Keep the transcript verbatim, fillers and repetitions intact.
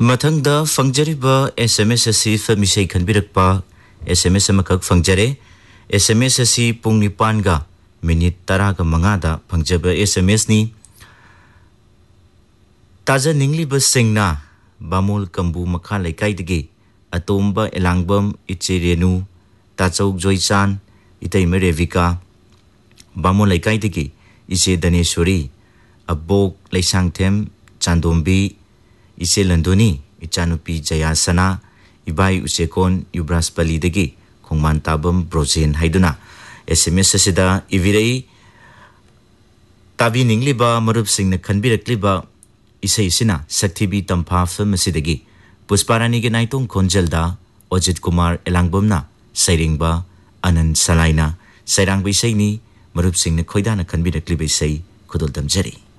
मथंगदा फंगजरिबा SMS असि फमिसै खनबिरकपा SMS अमखक फंगजरे SMS असि पुंग निपानगा minute तरागा मंगादा फंगजबा SMS नि ताजा निंगलिबा सिंगना बामुल कंबू मखा लेकाइदगी अतोंबा एलांगबम इचे रेनु ताचौ जोइचान इतै मेरेविका बामुल लेकाइदगी इचे दनेश्वरी अबोक लेसांगथेम चांदोंबी इसे लंदोनी इचानुपी जयासना इबाई उसेकोन युब्रासपलीदगी खोंगमान ताबम ब्रोजेन हाइदुना एसएमएस असिदा इविरई ताबी निंगलिबा मरुप सिंगना खनबिरकलिबा इसे इसिना सक्तिबी तंफा फिल्म असिदगी पुष्पारानी के नाइतों खोंजलदा अजित कुमार एलांगबमना सैरिंगबा अनंत सलाइना सैरांग बिसैनी मरुप सिंगना खोइदाना खनबिरकलिबा इसै खुदोल दमजरी।